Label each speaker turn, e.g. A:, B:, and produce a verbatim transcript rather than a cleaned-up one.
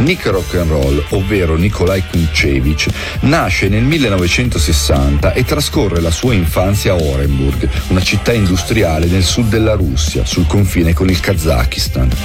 A: Nick Rock and Roll, ovvero Nikolai Kunchevich, nasce nel millenovecentosessanta e trascorre la sua infanzia a Orenburg, una città industriale nel sud della Russia, sul confine con il Kazakistan.